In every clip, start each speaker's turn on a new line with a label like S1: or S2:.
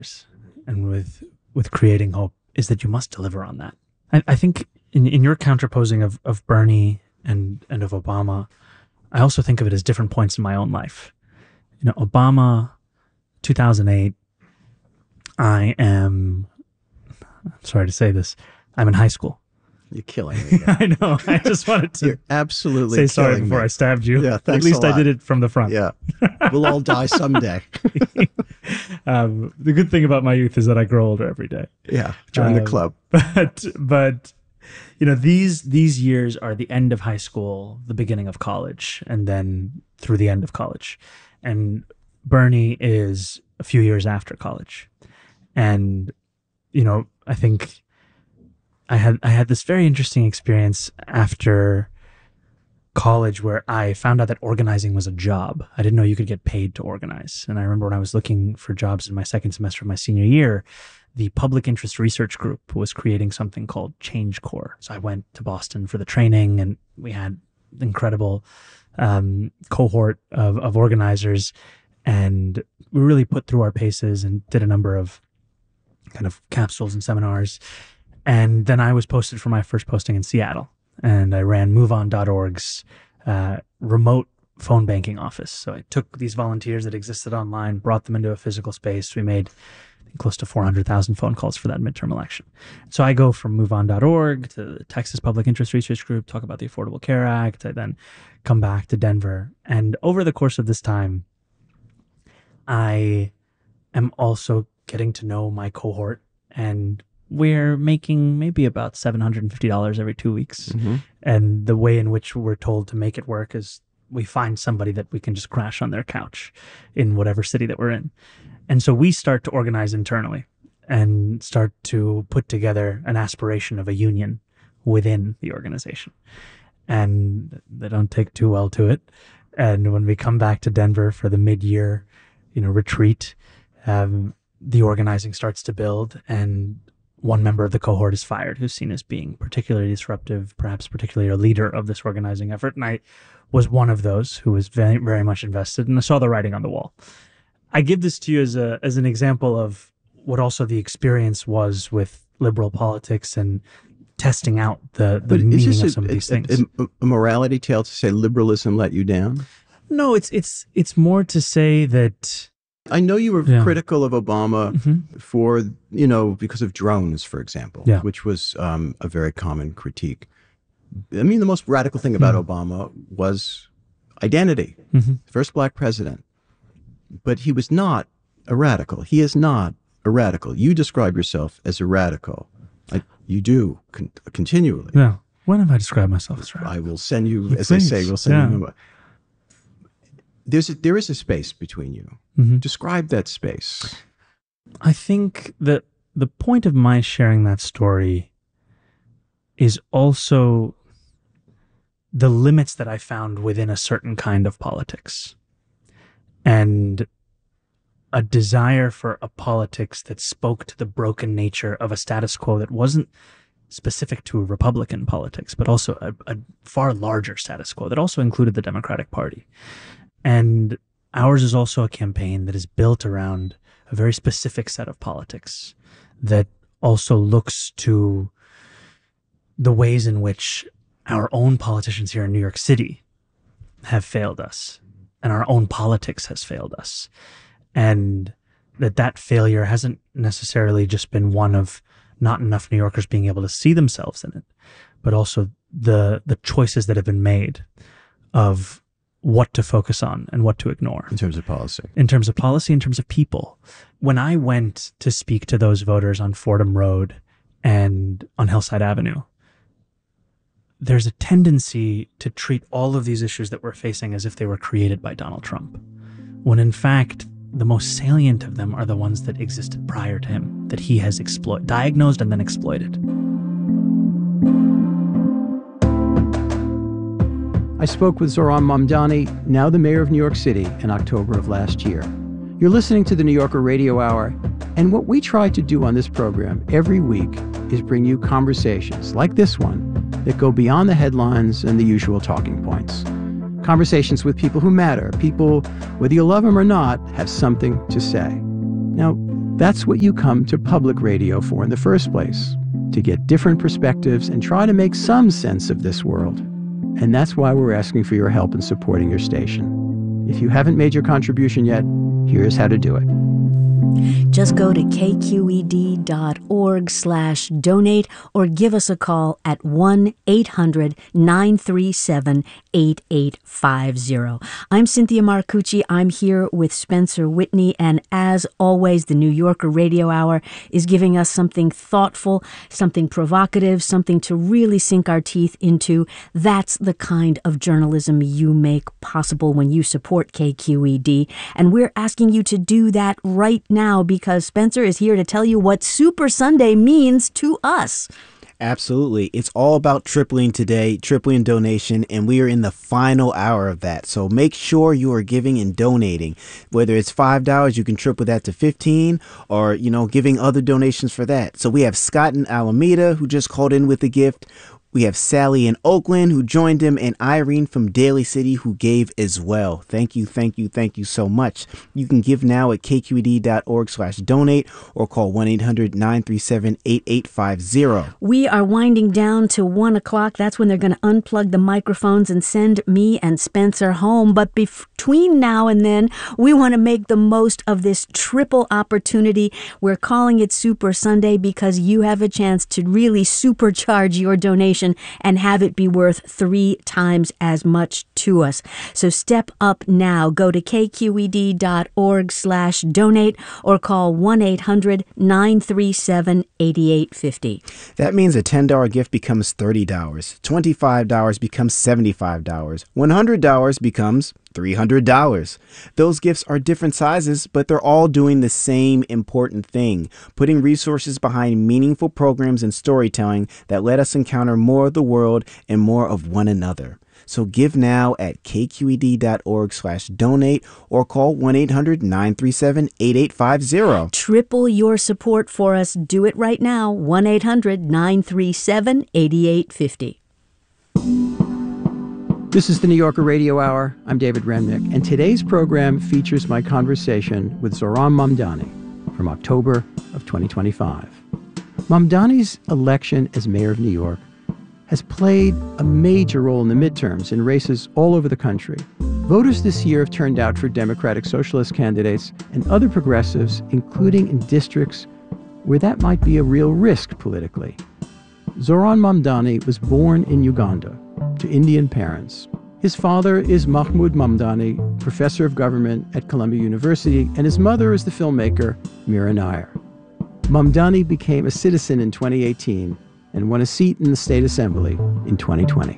S1: and with creating hope is that you must deliver on that. I think in your counterposing of Bernie and of Obama, I also think of it as different points in my own life. Obama, 2008, I'm sorry to say this, I'm in high school.
S2: You're killing me.
S1: I know. I just wanted to
S2: You're absolutely
S1: say sorry
S2: killing
S1: before
S2: me.
S1: I stabbed you.
S2: Yeah, thanks
S1: At least
S2: a lot.
S1: I did it from the front.
S2: Yeah. We'll all die someday.
S1: The good thing about my youth is that I grow older every day.
S2: Yeah. Join the club.
S1: But these years are the end of high school, the beginning of college, and then through the end of college. And Bernie is a few years after college. And, I think I had this very interesting experience after college where I found out that organizing was a job. I didn't know you could get paid to organize. And I remember when I was looking for jobs in my second semester of my senior year, the Public Interest Research Group was creating something called Change Corps. So I went to Boston for the training, and we had an incredible cohort of organizers, and we really put through our paces and did a number of kind of capsules and seminars. And then I was posted for my first posting in Seattle, and I ran MoveOn.org's remote phone banking office. So I took these volunteers that existed online, brought them into a physical space. We made close to 400,000 phone calls for that midterm election. So I go from MoveOn.org to the Texas Public Interest Research Group, talk about the Affordable Care Act. I then come back to Denver. And over the course of this time, I am also getting to know my cohort, and we're making maybe about $750 every 2 weeks.
S2: Mm-hmm.
S1: And the way in which we're told to make it work is we find somebody that we can just crash on their couch in whatever city that we're in. And so we start to organize internally and start to put together an aspiration of a union within the organization. And they don't take too well to it. And when we come back to Denver for the mid-year, retreat, the organizing starts to build, and one member of the cohort is fired who's seen as being particularly disruptive, perhaps particularly a leader of this organizing effort. And I was one of those who was very, very much invested, and I saw the writing on the wall. I give this to you as an example of what also the experience was with liberal politics and testing out the meaning of some of these things.
S2: A morality tale to say liberalism let you down?
S1: No, it's more to say that
S2: I know you were critical of Obama for, because of drones, for example, which was a very common critique. I mean, the most radical thing about Obama was identity. First black president. But he was not a radical. He is not a radical. You describe yourself as a radical. You do continually.
S1: Yeah. When have I described myself as radical?
S2: I will send you, as they say, we'll send you. There is a space between you. Describe that space.
S1: I think that the point of my sharing that story is also the limits that I found within a certain kind of politics, and a desire for a politics that spoke to the broken nature of a status quo that wasn't specific to Republican politics, but also a far larger status quo that also included the Democratic Party. And ours is also a campaign that is built around a very specific set of politics that also looks to the ways in which our own politicians here in New York City have failed us, and our own politics has failed us. And that failure hasn't necessarily just been one of not enough New Yorkers being able to see themselves in it, but also the choices that have been made of what to focus on and what to ignore.
S2: In terms of policy.
S1: In terms of policy, in terms of people. When I went to speak to those voters on Fordham Road and on Hillside Avenue, there's a tendency to treat all of these issues that we're facing as if they were created by Donald Trump, when in fact, the most salient of them are the ones that existed prior to him, that he has diagnosed and then exploited.
S2: I spoke with Zohran Mamdani, now the mayor of New York City, in October of last year. You're listening to the New Yorker Radio Hour, and what we try to do on this program every week is bring you conversations like this one that go beyond the headlines and the usual talking points. Conversations with people who matter, people, whether you love them or not, have something to say. Now, That's what you come to public radio for in the first place, to get different perspectives and try to make some sense of this world. And that's why we're asking for your help in supporting your station. If you haven't made your contribution yet, here's how to do it.
S3: Just go to kqed.org/donate or give us a call at 1-800-937-8850. I'm Cynthia Marcucci. I'm here with Spencer Whitney, and as always, the New Yorker Radio Hour is giving us something thoughtful, something provocative, something to really sink our teeth into. That's the kind of journalism you make possible when you support KQED, and we're asking you to do that right now because Spencer is here to tell you what Super Sunday means to us.
S4: Absolutely. It's all about tripling today, tripling donation, and we are in the final hour of that. So make sure you are giving and donating. Whether it's $5, you can triple that to $15, or, giving other donations for that. So we have Scott in Alameda who just called in with a gift. We have Sally in Oakland who joined him, and Irene from Daly City who gave as well. Thank you, thank you, thank you so much. You can give now at kqed.org/donate or call 1-800-937-8850.
S3: We are winding down to 1 o'clock. That's when they're going to unplug the microphones and send me and Spencer home. But between now and then, we want to make the most of this triple opportunity. We're calling it Super Sunday because you have a chance to really supercharge your donation and have it be worth 3 times as much to us. So step up now. Go to kqed.org/donate or call 1-800-937-8850.
S4: That means a $10 gift becomes $30, $25 becomes $75, $100 becomes $300. Those gifts are different sizes, but they're all doing the same important thing, putting resources behind meaningful programs and storytelling that let us encounter more of the world and more of one another. So give now at kqed.org/donate or call 1-800-937-8850.
S3: Triple your support for us. Do it right now. 1-800-937-8850.
S2: This is the New Yorker Radio Hour. I'm David Remnick, and today's program features my conversation with Zohran Mamdani from October of 2025. Mamdani's election as mayor of New York has played a major role in the midterms in races all over the country. Voters this year have turned out for Democratic Socialist candidates and other progressives, including in districts where that might be a real risk politically. Zohran Mamdani was born in Uganda to Indian parents. His father is Mahmoud Mamdani, professor of government at Columbia University, and his mother is the filmmaker Mira Nair. Mamdani became a citizen in 2018 and won a seat in the state assembly in 2020.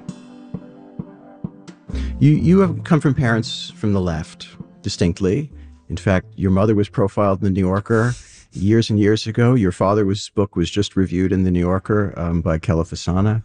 S2: You have come from parents from the left, distinctly. In fact, your mother was profiled in The New Yorker years and years ago. Your father's book was just reviewed in The New Yorker by Kela Fasana.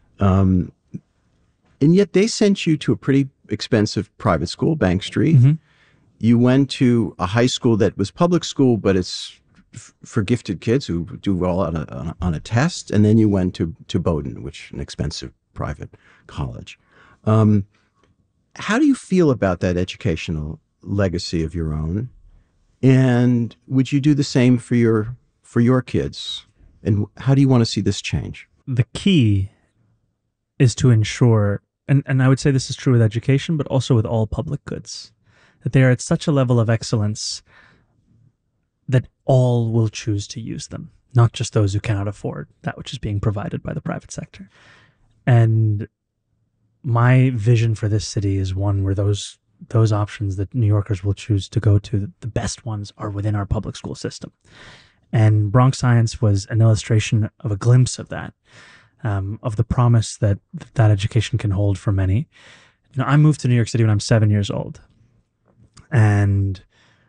S2: And yet they sent you to a pretty expensive private school, Bank Street. Mm-hmm. You went to a high school that was public school, but it's for gifted kids who do well on a test. And then you went to Bowdoin, which is an expensive private college. How do you feel about that educational legacy of your own? And would you do the same for your kids? And how do you want to see this change?
S1: The key is to ensure, and I would say this is true with education, but also with all public goods, that they are at such a level of excellence that all will choose to use them, not just those who cannot afford that which is being provided by the private sector. And my vision for this city is one where those options that New Yorkers will choose to go to, the best ones are within our public school system. And Bronx Science was an illustration of a glimpse of that, of the promise that education can hold for many. I moved to New York City when I'm 7 years old. And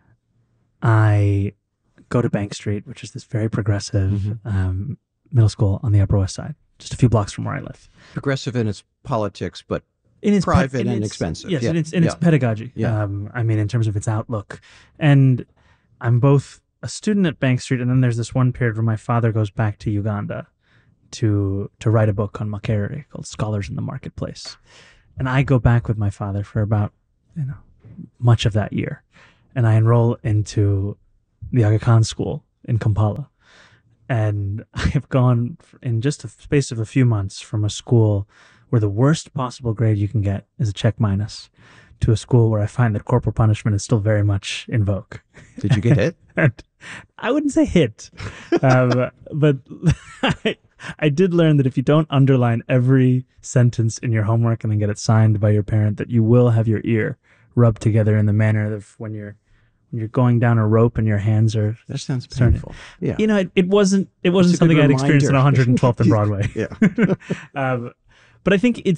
S1: I go to Bank Street, which is this very progressive middle school on the Upper West Side, just a few blocks from where I live.
S2: Progressive in its politics, but private and expensive.
S1: Yes, in its pedagogy. Yeah. In terms of its outlook. And I'm both a student at Bank Street, and then there's this one period where my father goes back to Uganda to write a book on Makerere called Scholars in the Marketplace. And I go back with my father for about, much of that year. And I enroll into the Aga Khan School in Kampala. And I have gone in just a space of a few months from a school where the worst possible grade you can get is a check minus to a school where I find that corporal punishment is still very much in vogue.
S2: Did you get hit?
S1: I wouldn't say hit, but I did learn that if you don't underline every sentence in your homework and then get it signed by your parent, that you will have your ear rubbed together in the manner of when you're going down a rope and your hands are.
S2: That sounds painful. Yeah,
S1: it wasn't something I'd experienced on 112th and Broadway.
S2: Yeah,
S1: but I think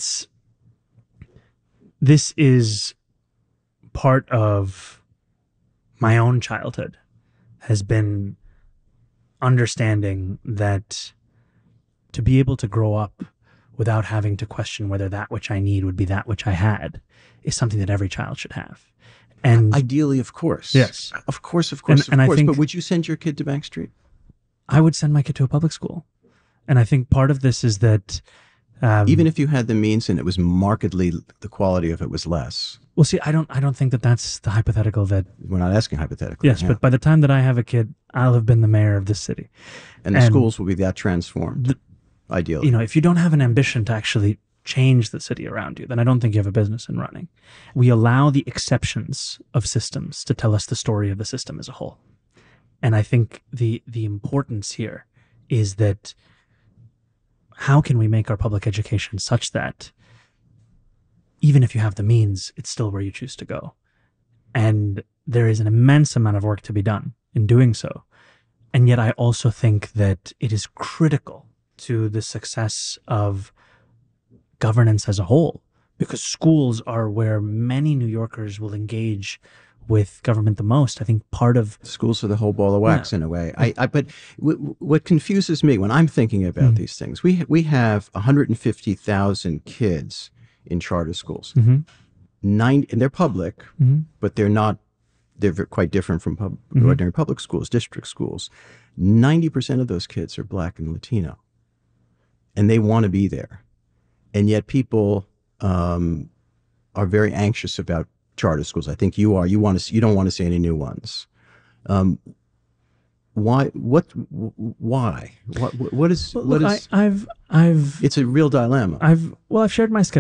S1: this is part of my own childhood, has been understanding that to be able to grow up without having to question whether that which I need would be that which I had is something that every child should have. And
S2: ideally, of course.
S1: Yes.
S2: Of course.
S1: And I think,
S2: but would you send your kid to Bank Street?
S1: I would send my kid to a public school. And I think part of this is that
S2: even if you had the means and it was markedly, the quality of it was less.
S1: Well, see, I don't think that that's the hypothetical that...
S2: We're not asking hypothetically.
S1: Yes, but by the time that I have a kid, I'll have been the mayor of this city.
S2: And the schools will be that transformed, ideally.
S1: If you don't have an ambition to actually change the city around you, then I don't think you have a business in running. We allow the exceptions of systems to tell us the story of the system as a whole. And I think the importance here is that how can we make our public education such that even if you have the means, it's still where you choose to go? And there is an immense amount of work to be done in doing so. And yet I also think that it is critical to the success of governance as a whole, because schools are where many New Yorkers will engage with government the most. I think part of
S2: schools are the whole ball of wax in a way. But what confuses me when I'm thinking about these things, we have 150,000 kids in charter schools. And they're public, but they're quite different from ordinary public schools, district schools. 90% of those kids are Black and Latino, and they want to be there. And yet people are very anxious about charter schools. I think you are. You don't want to see any new ones. Why? Why? What is?
S1: I've.
S2: It's a real dilemma.
S1: I've shared my